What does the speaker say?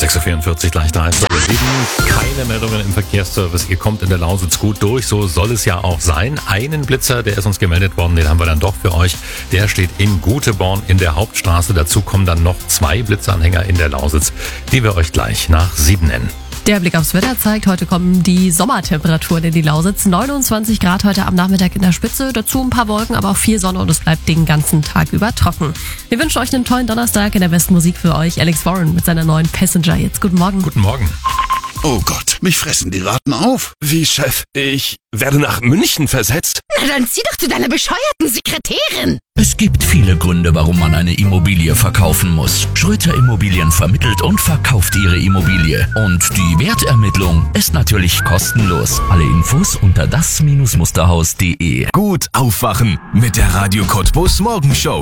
6:44 Uhr gleich 3. Keine Meldungen im Verkehrsservice. Ihr kommt in der Lausitz gut durch. So soll es ja auch sein. Einen Blitzer, der ist uns gemeldet worden, den haben wir dann doch für euch. Der steht in Guteborn in der Hauptstraße. Dazu kommen dann noch 2 Blitzanhänger in der Lausitz, die wir euch gleich nach 7 nennen. Der Blick aufs Wetter zeigt, heute kommen die Sommertemperaturen in die Lausitz. 29 Grad heute am Nachmittag in der Spitze, dazu ein paar Wolken, aber auch viel Sonne und es bleibt den ganzen Tag über trocken. Wir wünschen euch einen tollen Donnerstag, in der besten Musik für euch. Alex Warren mit seiner neuen Passenger. Jetzt guten Morgen. Guten Morgen. Oh Gott, mich fressen die Ratten auf. Wie, Chef? Ich werde nach München versetzt? Na dann zieh doch zu deiner bescheuerten Sekretärin. Es gibt viele Gründe, warum man eine Immobilie verkaufen muss. Schröter Immobilien vermittelt und verkauft ihre Immobilie. Und die Wertermittlung ist natürlich kostenlos. Alle Infos unter das-musterhaus.de. Gut aufwachen mit der Radio Cottbus Morgenshow.